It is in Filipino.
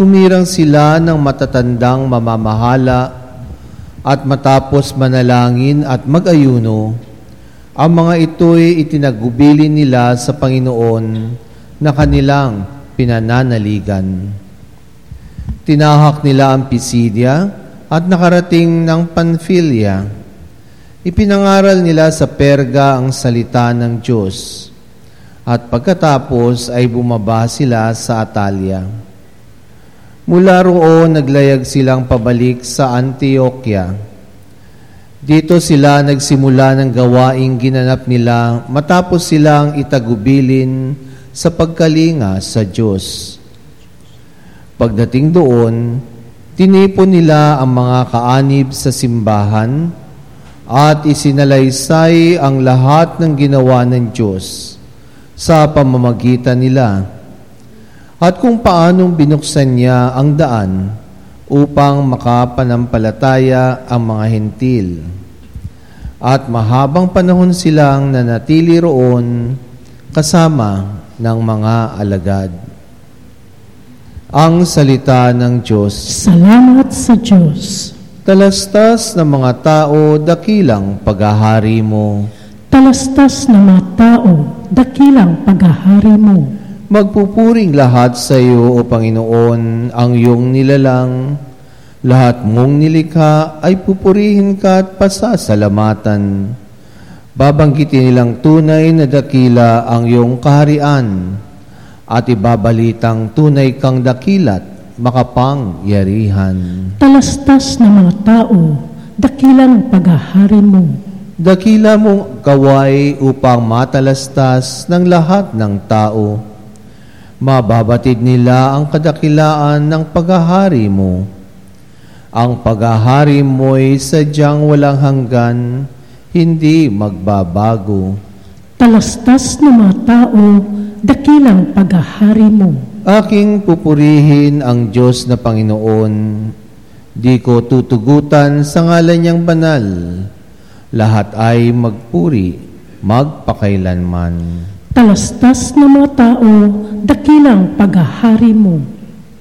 humirang sila ng matatandang mamamahala at matapos manalangin at mag-ayuno, ang mga ito'y itinagubilin nila sa Panginoon na kanilang pinananaligan. Tinahak nila ang Pisidia at nakarating ng Panfilia. Ipinangaral nila sa Perga ang salita ng Diyos, at pagkatapos ay bumaba sila sa Atalia. Mula roon naglayag silang pabalik sa Antioquia. Dito sila nagsimula ng gawaing ginanap nila matapos silang itagubilin sa pagkalinga sa Diyos. Pagdating doon, tinipon nila ang mga kaanib sa simbahan at isinalaysay ang lahat ng ginawa ng Diyos sa pamamagitan nila at kung paanong binuksan niya ang daan upang makapanampalataya ang mga hentil. At mahabang panahon silang nanatili roon kasama ng mga alagad. Ang salita ng Diyos. Salamat sa Diyos. Talastas ng mga tao, dakilang paghahari mo. Talastas ng mga tao, dakilang paghahari mo. Magpupuring lahat sa iyo, O Panginoon, ang iyong nilalang. Lahat mong nilikha ay pupurihin ka at pasasalamatan. Babanggitin nilang tunay na dakila ang iyong kaharian at ibabalitang tunay kang dakilat, makapangyarihan. Talastas ng mga tao, dakilang paghahari mo. Dakila mong gaway upang matalastas ng lahat ng tao. Mababatid nila ang kadakilaan ng paghahari mo. Ang paghahari mo'y sadyang walang hanggan, hindi magbabago. Talastas ng mga tao, dakilang paghahari mo. Aking pupurihin ang Diyos na Panginoon. Di ko tutugutan sa ngalan niyang banal. Lahat ay magpuri, magpakailanman. Talastas ng mga tao, dakilang paghahari mo.